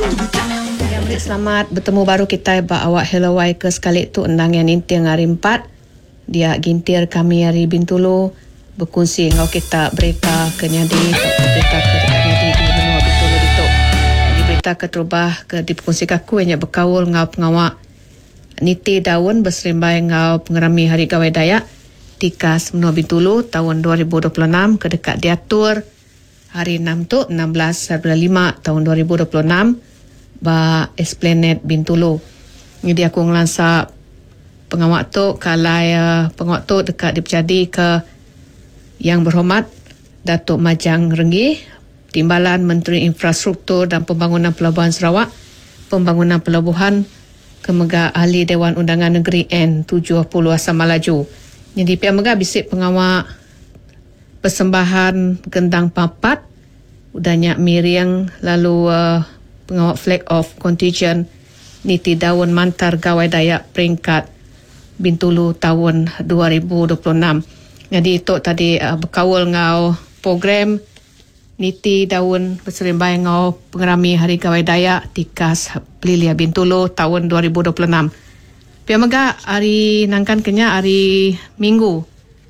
Selamat bertemu baru kita ba awak hello wai ke sekali tu endang yang inti hari 4 dia gintir kami hari Bintulu berkongsi ngau kita berita kenyadi berita ke dekat nyadi di benua Bintulu itu di berita ke terubah ke dipekongsi kaku yang berkawul ngau pengawak niti daun berserimbai ngau pengerami hari gawai Dayak tikas benua Bintulu tahun 2026 ke dekat diatur hari 6 tu 16/5 tahun 2026 ba Esplanade Bintulu. Jadi aku ngelansa pengawak tu kalai pengawak tu dekat dipejadi ke Yang Berhormat Datuk Majang Renggi, Timbalan Menteri Infrastruktur dan Pembangunan Pelabuhan Sarawak, Pembangunan Pelabuhan Kemega Ahli Dewan Undangan Negeri N70 Asam Malaju. Jadi pihak Mega bisik pengawak persembahan gendang papat udahnya miring lalu pengawak flag of contingent niti daun mantar gawai Dayak peringkat Bintulu tahun 2026. Jadi itu tadi berkawal ngau program niti daun berserimbai ngau pengerami hari gawai Dayak tikas Pelilia Bintulu tahun 2026. Pihak Mega hari nangkan kenya hari Minggu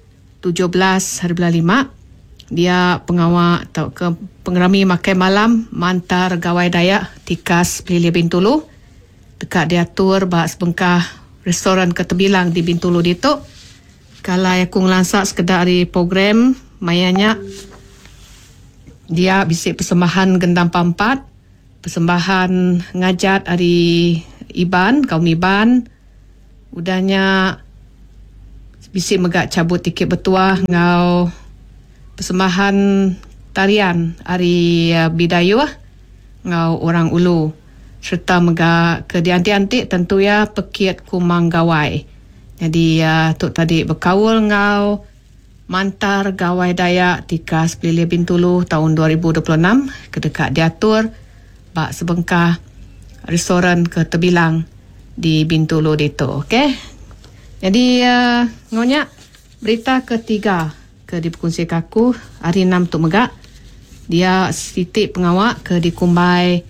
17/5 dia pengawak atau ke pengerami makai malam mantar gawai Dayak tikas Pelilia Bintulu dekat diatur bak sebengkah restoran ketebilang di Bintulu dito. Kalau aku ngelansak sekedar hari program mayanya dia bisik persembahan gendam pampat, persembahan ngajat hari Iban, kaum Iban udahnya bisik megak cabut tiket bertuah ngau persembahan tarian hari Bidayu ngau orang Ulu serta mega ke dianti-anti tentu ya pekiat kumang gawai. Jadi tu tadi berkawul ngau mantar gawai Dayak tikas Pelilia Bintulu tahun 2026 ke dekat diatur bak sebengkah restoran ke Tebilang di Bintulu dito. Okey. Jadi ngonya berita ketiga ke dipekongsi kaku hari 6 tu megak dia titik pengawak ke dikumbai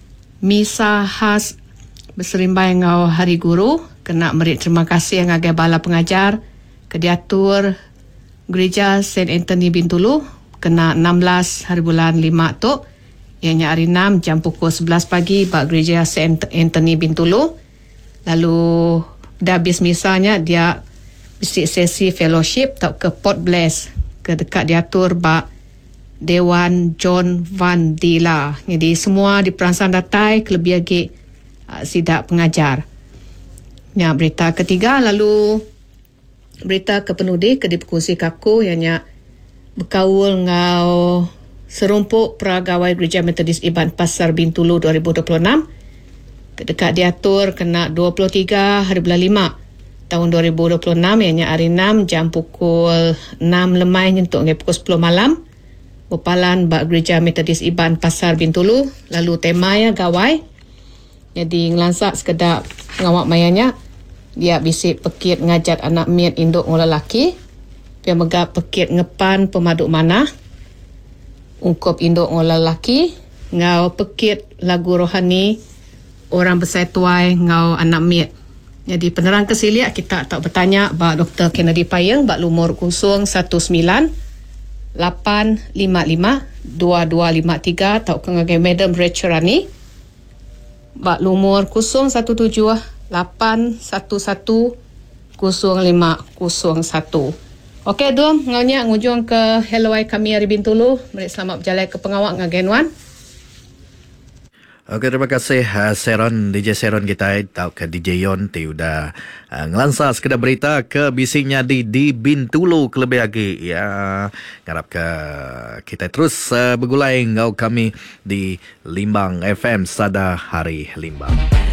misa khas berserimbai ngau hari guru kena merit terima kasih ngagai bala pengajar ke diatur gereja St. Anthony Bintulu kena 16 hari bulan 5 tu ianya hari 6 jam pukul 11 pagi bak gereja St. Anthony Bintulu. Lalu dah habis misanya dia bisik sesi fellowship atau ke Port Bless ke dekat diatur bak Dewan John Van Dila. Jadi semua diperasan datai kelebih lagi sidak pengajar. Ya, berita ketiga lalu berita ke penudi ke dipekongsi kaku ianya berkawul ngau serumpuk peragawai Gereja Metodis Iban Pasar Bintulu 2026 ke dekat diatur kena 23 hari bulan 5 tahun 2026 ianya hari 6 jam pukul 6 lemai nyentuk pukul 10 malam berpalan bak Gereja Metodis Iban Pasar Bintulu. Lalu tema ya gawai jadi ngelansak sekedar ngawak mayanya dia bisik pekit ngajat anak miat induk ngula lelaki dia megap pekit ngepan pemaduk mana ungkup induk ngula lelaki ngau pekit lagu rohani orang besar tuai ngau anak miat. Jadi penerang kesiliak kita tak bertanya bak Dr. Kennedy Payeng bak lumur 09-855-2253 atau kengagai Madam Rachel Rani bak lumur 017-811-0501. Okey dom ngaunya ngujung ke hello kami hari Bintulu. Mari selamat berjalan ke pengawak ngagenwan. Okey, terima kasih Seron, DJ Seron kita tau ke DJ Yon ti udah ngelansa sekedar berita ke bisingnya di Bintulu kelebih lagi ya. Harap ke kita terus bergulai ngau kami di Limbang FM Sada Hari Limbang.